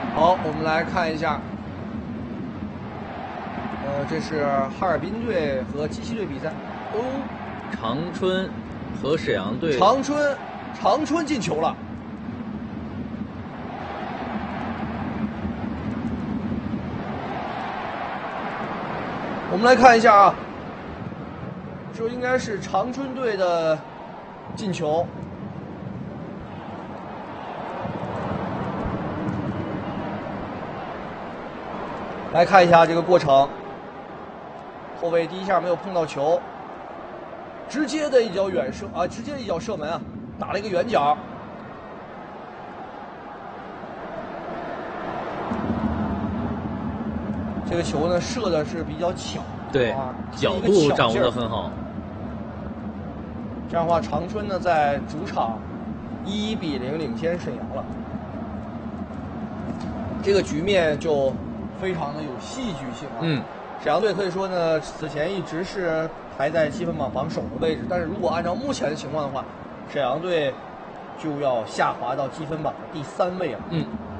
好，我们来看一下，这是哈尔滨队和鸡西队比赛。 长春和沈阳队。 长春进球了。我们来看一下啊，这应该是长春队的进球。来看一下这个过程，后卫第一下没有碰到球，直接的一脚远射啊，直接一脚射门啊，打了一个远角。这个球呢射的是比较巧， 对，角度掌握得很好。 这样的话，长春呢在主场1-0领先沈阳了。这个局面就非常的有戏剧性啊！沈阳队可以说呢，此前一直是排在积分榜榜首的位置，但是如果按照目前的情况的话，沈阳队就要下滑到积分榜的第3位了。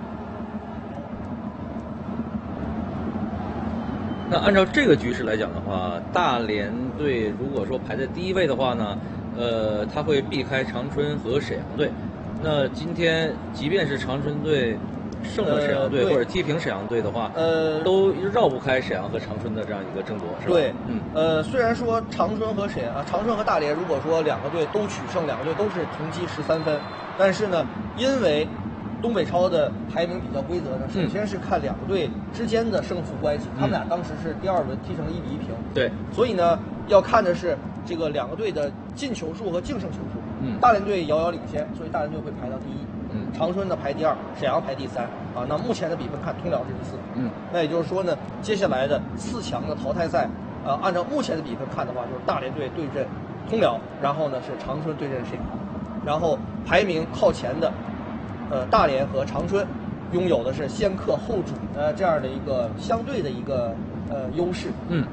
那按照这个局势来讲的话，大连队如果说排在第1位的话呢，他会避开长春和沈阳队。那今天即便是长春队胜了沈阳队，或者踢平沈阳队的话，都绕不开沈阳和长春的这样一个争夺，是吧？ 对，虽然说长春和大连，如果说2个队都取胜，2个队都是同积13分，但是呢，因为东北超的排名比较规则呢，首先是看2个队之间的胜负关系，他们俩当时是第2轮踢成了1-1平， 对， 所以呢，要看的是这个2个队的进球数和净胜球数。大连队遥遥领先，所以大连队会排到第1。长春呢排第2，沈阳排第3啊。那目前的比分看，通辽是第4。那也就是说呢，接下来的4强的淘汰赛，按照目前的比分看的话，就是大连队对阵通辽，然后呢是长春对阵沈阳，然后排名靠前的，大连和长春拥有的是先克后主的这样的一个相对的一个优势。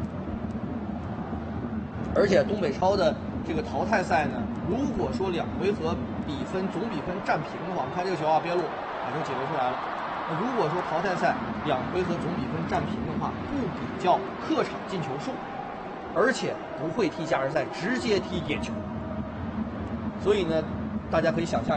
而且东北超的这个淘汰赛呢，如果说2回合总比分战平的话，我们看这个球啊，边路已经解围出来了。那如果说淘汰赛2回合总比分战平的话，不比较客场进球数，而且不会踢加时赛，直接踢点球。所以呢，大家可以想象